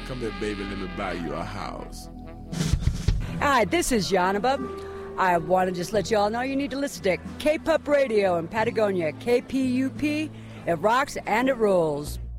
Come here, baby, let me buy you a house. Hi, this is Yanaba. I want to just let you all know you need to listen to K-Pup Radio in Patagonia. KPUP, it rocks and it rolls.